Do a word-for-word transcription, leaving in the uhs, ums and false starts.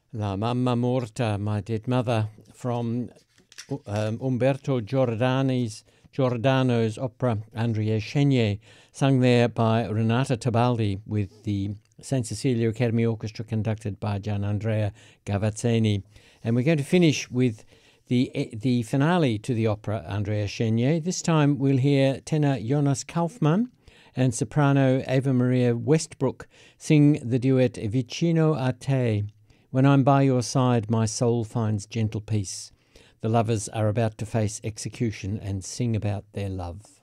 La Mamma Morta, My Dead Mother, from um, Umberto Giordani's, Giordano's opera Andrea Chenier, sung there by Renata Tebaldi with the Saint Cecilia Academy Orchestra conducted by Gianandrea Gavazzeni. And we're going to finish with the the finale to the opera Andrea Chenier. This time we'll hear tenor Jonas Kaufmann and soprano Ava Maria Westbrook sing the duet Vicino a te. When I'm by your side, my soul finds gentle peace. The lovers are about to face execution and sing about their love.